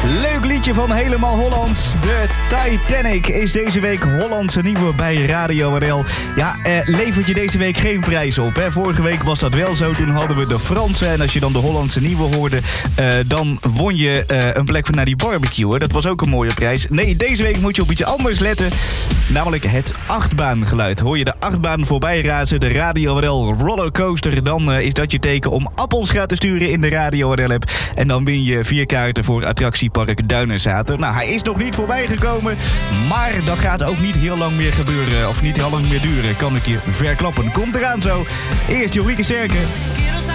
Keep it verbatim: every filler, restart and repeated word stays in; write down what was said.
Leuk liedje van Helemaal Hollands. De Titanic is deze week Hollandse nieuwe bij Radio R L. Ja, eh, levert je deze week geen prijs op. Hè? Vorige week was dat wel zo. Toen hadden we de Franse. En als je dan de Hollandse nieuwe hoorde, eh, dan won je eh, een plek voor naar die barbecue. Hè? Dat was ook een mooie prijs. Nee, deze week moet je op iets anders letten. Namelijk het achtbaangeluid. Hoor je de achtbaan voorbij razen, de Radio R L rollercoaster, dan uh, is dat je teken om appels te sturen in de Radio R L-app. En dan win je vier kaarten voor attractiepark Duinenzater. Nou, hij is nog niet voorbij gekomen, maar dat gaat ook niet heel lang meer gebeuren. Of niet heel lang meer duren, kan ik je verklappen. Komt eraan zo. Eerst Jorike Sterke.